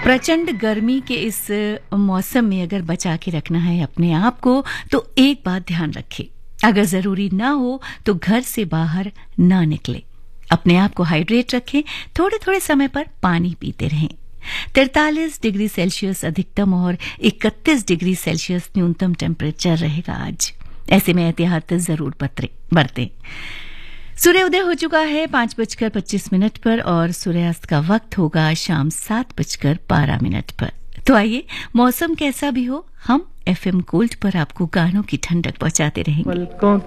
प्रचंड गर्मी के इस मौसम में अगर बचा के रखना है अपने आप को तो एक बात ध्यान रखें, अगर जरूरी ना हो तो घर से बाहर ना निकले। अपने आप को हाइड्रेट रखें, थोड़े थोड़े समय पर पानी पीते रहें। 43 डिग्री सेल्सियस अधिकतम और 31 डिग्री सेल्सियस न्यूनतम टेम्परेचर रहेगा आज। ऐसे में एहतियात जरूर बरतें। सूर्योदय हो चुका है 5:25 पर और सूर्यास्त का वक्त होगा शाम 7:12 पर। तो आइए, मौसम कैसा भी हो, हम FM गोल्ड पर आपको गानों की ठंडक पहुंचाते रहेंगे।